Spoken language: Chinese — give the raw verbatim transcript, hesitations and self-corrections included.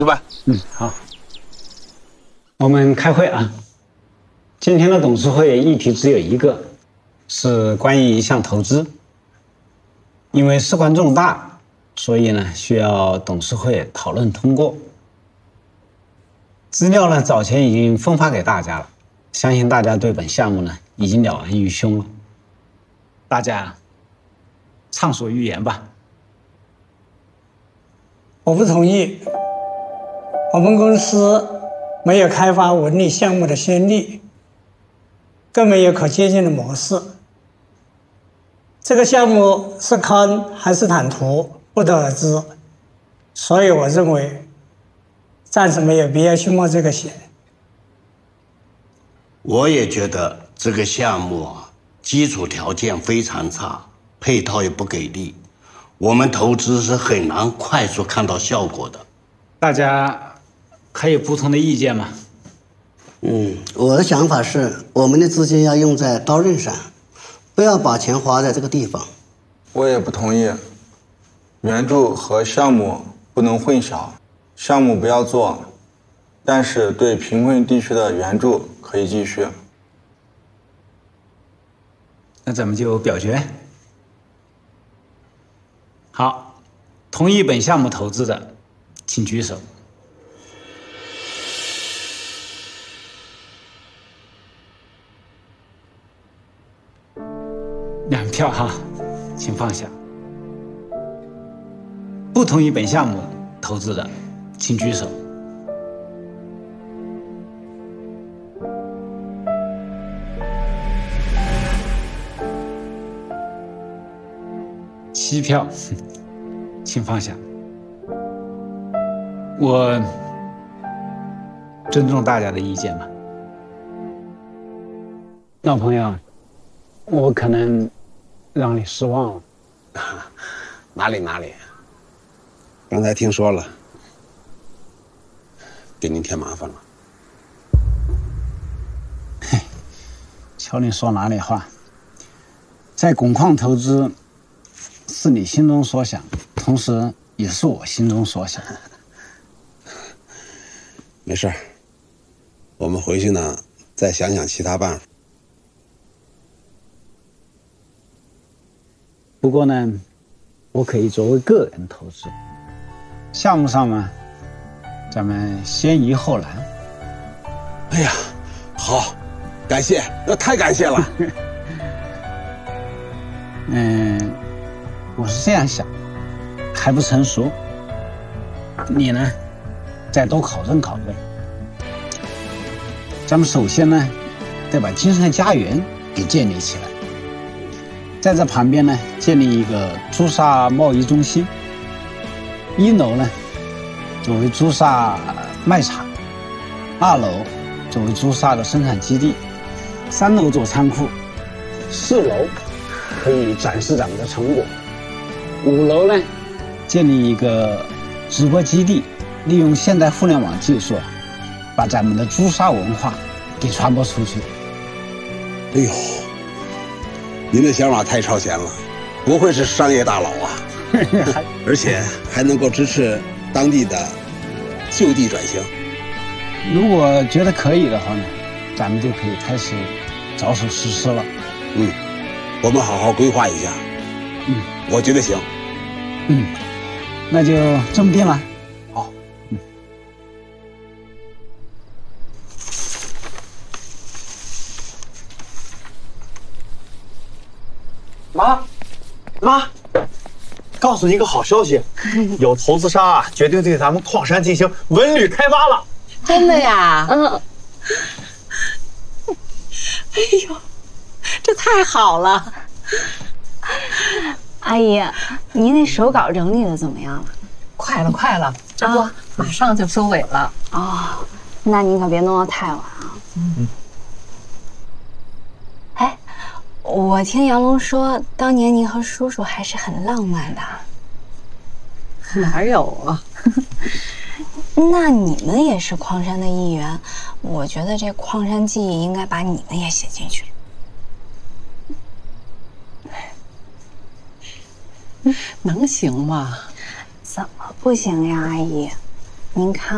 是吧？ 嗯，好。我们开会啊。今天的董事会议题只有一个，是关于一项投资。因为事关重大，所以呢需要董事会讨论通过。资料呢早前已经分发给大家了，相信大家对本项目呢已经了然于胸了。大家畅所欲言吧。 我不同意。我们公司没有开发文旅项目的先例，更没有可借鉴的模式。这个项目是坑还是坦途，不得而知。所以我认为，暂时没有必要去冒这个险。 我也觉得这个项目啊，基础条件非常差，配套也不给力，我们投资是很难快速看到效果的。 大家还有不同的意见吗？ 嗯，我的想法是，我们的资金要用在刀刃上，不要把钱花在这个地方。 我也不同意，援助和项目不能混淆，项目不要做，但是对贫困地区的援助可以继续。 那咱们就表决。好，同意本项目投资的，请举手。两票哈，请放下。不同意本项目投资的，请举手。七票，请放下。我尊重大家的意见嘛。老朋友，我可能让你失望了。 哪里哪里，刚才听说了，给您添麻烦了。 嘿，瞧你说哪里话。在汞矿投资是你心中所想，同时也是我心中所想。 没事儿，我们回去呢再想想其他办法。 不过呢，我可以作为个人投资，项目上嘛，咱们先易后难。 哎呀，好，感谢，那太感谢了。 嗯，我是这样想，还不成熟，你呢，再多考证考证。咱们首先呢，得把金山家园给建立起来。在这旁边呢，建立一个朱砂贸易中心。一楼呢，作为朱砂卖场；二楼作为朱砂的生产基地；三楼做仓库；四楼可以展示咱们的成果；五楼呢，建立一个直播基地，利用现代互联网技术，把咱们的朱砂文化给传播出去。 哎呦！您的想法太超前了，不愧是商业大佬啊！而且还能够支持当地的就地转型。 如果觉得可以的话呢，咱们就可以开始着手实施了。 嗯，我们好好规划一下。 嗯， 我觉得行。 嗯，那就这么定了。 好。 嗯。 妈，妈，告诉你一个好消息，有投资商啊决定对咱们矿山进行文旅开发了。 真的呀？ 嗯。 哎呦，这太好了！ 阿姨，您那手稿整理的怎么样了？ 快了，快了，这不、啊、马上就收尾了。 哦，那您可别弄得太晚啊。 嗯。 哎。我听杨龙说，当年您和叔叔还是很浪漫的。 哪有啊？ 那你们也是矿山的一员，我觉得这矿山记忆应该把你们也写进去。 能行吗？ 怎么不行呀，阿姨？您看。